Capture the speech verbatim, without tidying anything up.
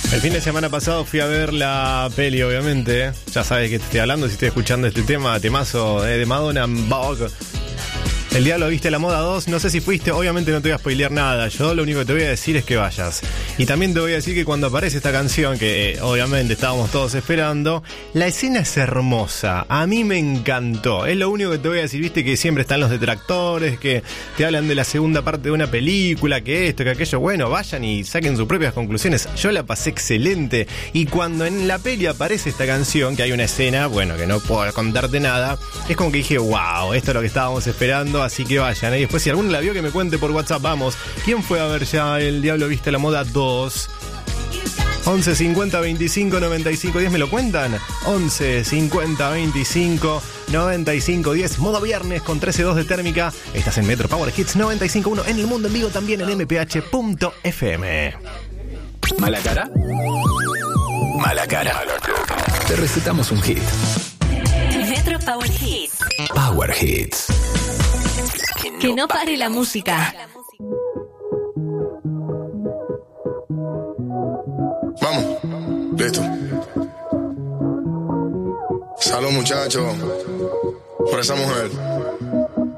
El fin de semana pasado fui a ver la peli, obviamente. Ya sabes que te estoy hablando si estoy escuchando este tema, temazo eh, de Madonna, Vogue. El Diablo Viste la Moda dos, no sé si fuiste, obviamente no te voy a spoilear nada. Yo lo único que te voy a decir es que vayas. Y también te voy a decir que cuando aparece esta canción, que eh, obviamente estábamos todos esperando, la escena es hermosa, a mí me encantó. Es lo único que te voy a decir, viste que siempre están los detractores, que te hablan de la segunda parte de una película, que esto, que aquello. Bueno, vayan y saquen sus propias conclusiones. Yo la pasé excelente. Y cuando en la peli aparece esta canción, que hay una escena, bueno, que no puedo contarte nada, es como que dije, wow, esto es lo que estábamos esperando. Así que vayan, ¿eh? Y después si alguno la vio que me cuente por WhatsApp, vamos. ¿Quién fue a ver ya El Diablo Viste la Moda dos? once cincuenta veinticinco noventa y cinco diez, ¿me lo cuentan? once cincuenta veinticinco noventa y cinco diez, modo viernes con trece dos de térmica. Estás en Metro Power Hits noventa y cinco punto uno en el mundo en vivo, también en m p h punto f m. ¿Mala cara? Mala cara. Te recetamos un hit. Metro Power Hits. Power Hits. Que no pare la música. Vamos, listo. Salud, muchachos, por esa mujer.